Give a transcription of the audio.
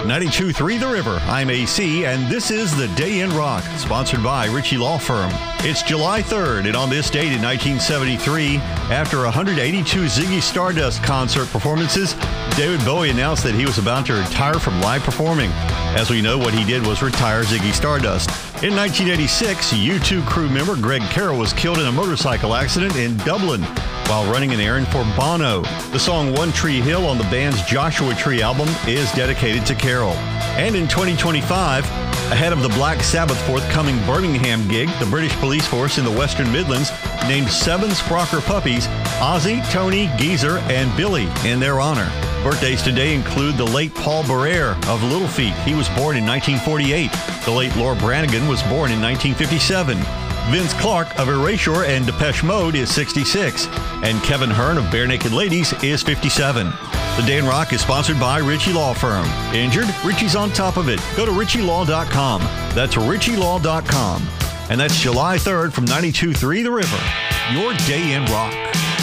92.3 The River. I'm AC, and this is The Day in Rock, sponsored by Ritchie Law Firm. It's July 3rd, and on this date in 1973, after 182 Ziggy Stardust concert performances, David Bowie announced that he was about to retire from live performing. As we know, what he did was retire Ziggy Stardust. In 1986, U2 crew member Greg Carroll was killed in a motorcycle accident in Dublin while running an errand for Bono. The song One Tree Hill on the band's Joshua Tree album is dedicated to Carroll. And in 2025, ahead of the Black Sabbath forthcoming Birmingham gig, the British police force in the Western Midlands named 7 Sprocker puppies, Ozzy, Tony, Geezer, and Billy, in their honor. Birthdays today include the late Paul Barrere of Little Feat. He was born in 1948. The late Laura Branigan was born in 1957. Vince Clarke of Erasure and Depeche Mode is 66. And Kevin Hearn of Bare Naked Ladies is 57. The Day in Rock is sponsored by Ritchie Law Firm. Injured? Ritchie's on top of it. Go to RitchieLaw.com. That's RitchieLaw.com. And that's July 3rd from 92.3 The River. Your Day in Rock.